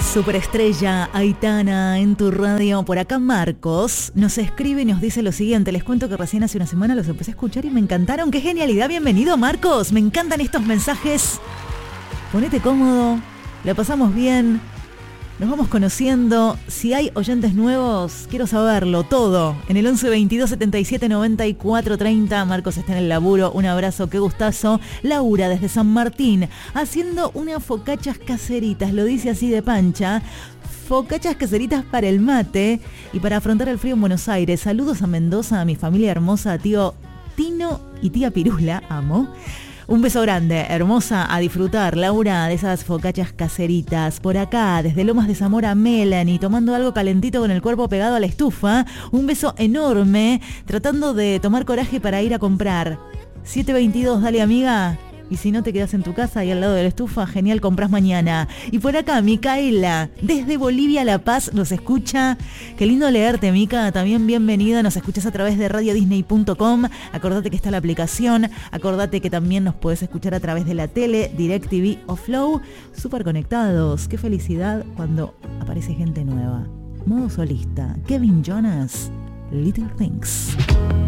Superestrella Aitana en tu radio. Por acá Marcos nos escribe y nos dice lo siguiente. Les cuento que recién hace una semana los empecé a escuchar y me encantaron. ¡Qué genialidad! Bienvenido, Marcos. Me encantan estos mensajes. Ponete cómodo, la pasamos bien, nos vamos conociendo. Si hay oyentes nuevos, quiero saberlo todo. En el 11 22 77 94 30. Marcos está en el laburo. Un abrazo, qué gustazo. Laura desde San Martín, haciendo unas focachas caseritas. Lo dice así de pancha. Focachas caseritas para el mate y para afrontar el frío en Buenos Aires. Saludos a Mendoza, a mi familia hermosa, a tío Tino y tía Pirula. Amo. Un beso grande, hermosa, a disfrutar, Laura, de esas focachas caseritas. Por acá, desde Lomas de Zamora, Melanie, tomando algo calentito con el cuerpo pegado a la estufa. Un beso enorme, tratando de tomar coraje para ir a comprar. 7:22, dale amiga. Y si no te quedas en tu casa y al lado de la estufa, genial, compras mañana. Y por acá, Micaela, desde Bolivia, La Paz, nos escucha. Qué lindo leerte, Mica. También bienvenida. Nos escuchas a través de radiodisney.com. Acordate que está la aplicación. Acordate que también nos puedes escuchar a través de la tele, DirecTV o Flow. Súper conectados. Qué felicidad cuando aparece gente nueva. Modo solista. Kevin Jonas, Little Things.